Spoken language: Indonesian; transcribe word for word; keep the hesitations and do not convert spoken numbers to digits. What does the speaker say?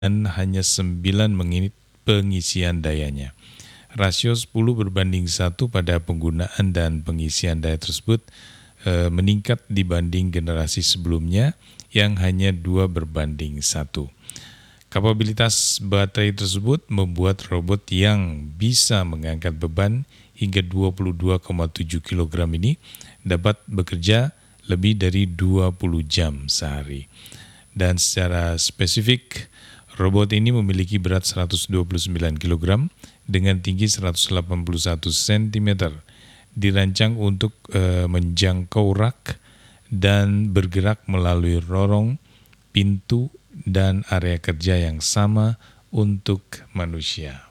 dan hanya sembilan menit pengisian dayanya. Rasio sepuluh berbanding satu pada penggunaan dan pengisian daya tersebut e, meningkat dibanding generasi sebelumnya yang hanya dua berbanding satu. Kapabilitas baterai tersebut membuat robot yang bisa mengangkat beban hingga dua puluh dua koma tujuh kilogram ini dapat bekerja lebih dari dua puluh jam sehari. Dan secara spesifik, robot ini memiliki berat seratus dua puluh sembilan kilogram dengan tinggi seratus delapan puluh satu sentimeter. Dirancang untuk e, menjangkau rak dan bergerak melalui lorong, pintu, dan area kerja yang sama untuk manusia.